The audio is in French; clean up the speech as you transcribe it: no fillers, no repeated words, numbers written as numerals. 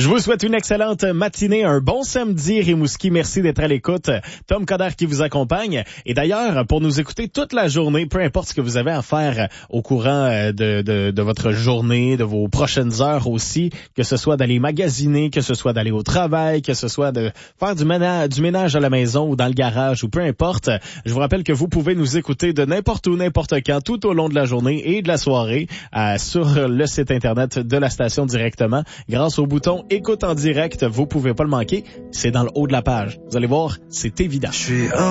Je vous souhaite une excellente matinée, un bon samedi Rimouski. Merci d'être à l'écoute. Tom Coder qui vous accompagne. Et d'ailleurs, pour nous écouter toute la journée, peu importe ce que vous avez à faire au courant de votre journée, de vos prochaines heures aussi, que ce soit d'aller magasiner, que ce soit d'aller au travail, que ce soit de faire du ménage à la maison ou dans le garage ou peu importe. Je vous rappelle que vous pouvez nous écouter de n'importe où, n'importe quand, tout au long de la journée et de la soirée sur le site internet de la station directement grâce au bouton Écoute en direct. Vous pouvez pas le manquer. C'est dans le haut de la page. Vous allez voir, c'est évident.